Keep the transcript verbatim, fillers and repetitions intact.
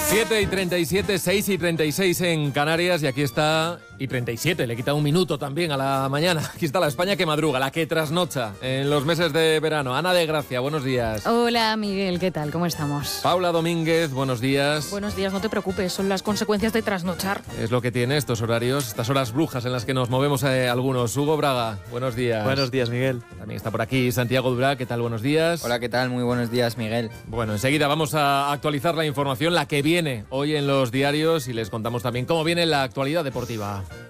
siete y treinta y siete, seis y treinta y seis en Canarias, y aquí está, y treinta y siete, le quita un minuto también a la mañana. Aquí está la España que madruga, la que trasnocha en los meses de verano. Ana de Gracia, buenos días. Hola Miguel, ¿qué tal? ¿Cómo estamos? Paula Domínguez, buenos días. Buenos días, no te preocupes, son las consecuencias de trasnochar. Es lo que tiene estos horarios, estas horas brujas en las que nos movemos eh, algunos. Hugo Braga, buenos días. Buenos días, Miguel. También está por aquí Santiago Dubra, ¿qué tal? Buenos días. Hola, ¿qué tal? Muy buenos días, Miguel. Bueno, enseguida vamos a actualizar la información, la que viene hoy en los diarios, y les contamos también cómo viene la actualidad deportiva.